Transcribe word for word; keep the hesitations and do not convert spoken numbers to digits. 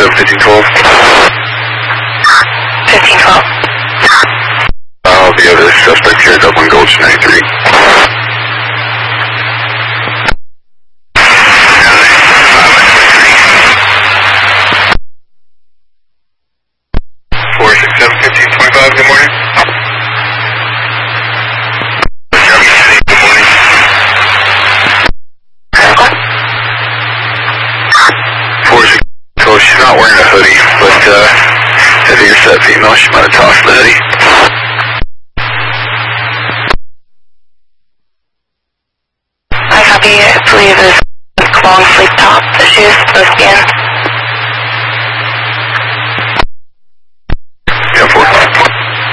seven, fifteen twelve. fifteen twelve. I'll be over the suspect here at Dublin Gulch ninety-three. four six seven, fifteen twenty-five, good morning. Good morning. four six twelve, she's not wearing a hoodie, but uh, if you're that female, she might have tossed the hoodie. I copy, I believe it's long sleeve top that she was supposed to be in.